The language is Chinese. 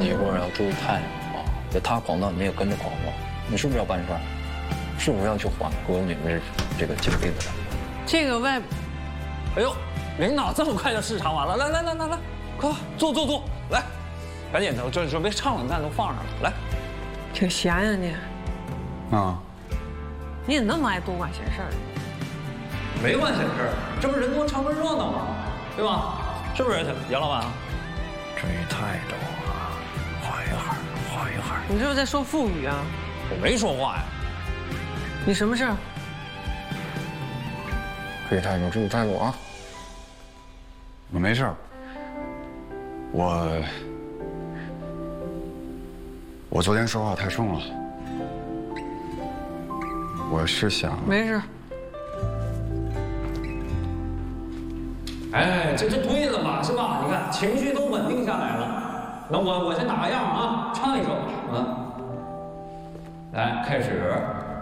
你一会儿要注意态度啊！就他狂躁，你也跟着狂躁。你是不是要办事儿？是不是要去缓和你们这个经历的感觉？ 这个外， 哎呦，领导这么快就视察完了，来，快坐，来，赶紧的，准备唱冷战都放上了，来。 挺闲呀你。 啊， 你怎么那么爱多管闲事儿？ 没管闲事儿，这不是人多唱歌热闹吗？对吧？是不是杨老板？ 注意态度啊！缓一会儿。 你这是在说腹语啊？ 我没说话呀。 你什么事儿？ 注意态度啊！ 我没事儿。我昨天说话太冲了。我是想没事。 哎，这就对了嘛，是吧？你看情绪都稳定下来了。那我先打个样啊，唱一首啊。来，开始。